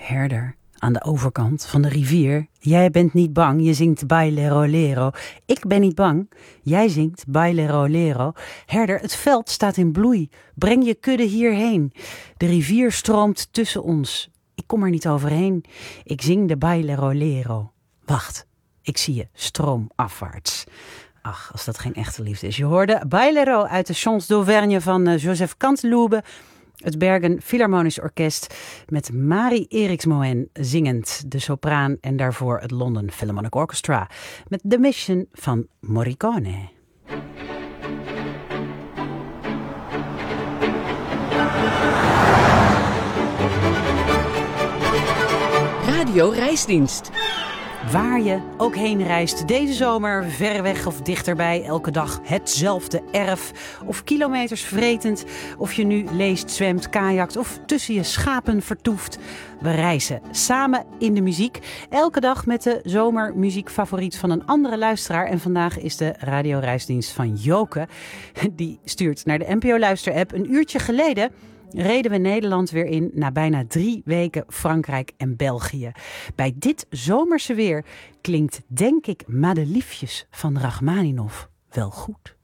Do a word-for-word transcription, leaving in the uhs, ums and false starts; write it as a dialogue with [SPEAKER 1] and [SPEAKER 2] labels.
[SPEAKER 1] Herder, aan de overkant van de rivier. Jij bent niet bang, je zingt Bailero Lero. Ik ben niet bang, jij zingt Bailero Lero. Herder, het veld staat in bloei. Breng je kudde hierheen. De rivier stroomt tussen ons. Ik kom er niet overheen. Ik zing de Bailero Lero. Wacht, ik zie je stroomafwaarts. Ach, als dat geen echte liefde is. Je hoorde Bailero uit de Chants d'Auvergne van uh, Joseph Canteloube. Het Bergen Philharmonisch Orkest met Mari Eriksmoen zingend, de sopraan, en daarvoor het London Philharmonic Orchestra met The Mission van Morricone.
[SPEAKER 2] Radio Reisdienst.
[SPEAKER 1] Waar je ook heen reist, deze zomer, ver weg of dichterbij, elke dag hetzelfde erf. Of kilometers vretend, of je nu leest, zwemt, kajakt of tussen je schapen vertoeft. We reizen samen in de muziek, elke dag met de zomermuziekfavoriet van een andere luisteraar. En vandaag is de radioreisdienst van Joke. Die stuurt naar de N P O Luister-app. Een uurtje geleden reden we Nederland weer in na bijna drie weken Frankrijk en België. Bij dit zomerse weer klinkt, denk ik, Madeliefjes van Rachmaninov wel goed.